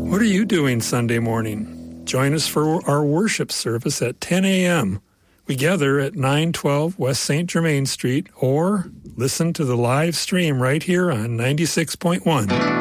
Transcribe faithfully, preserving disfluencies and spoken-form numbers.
What are you doing Sunday morning? Join us for our worship service at ten a.m. We gather at nine twelve West Saint Germain Street, or listen to the live stream right here on ninety-six point one.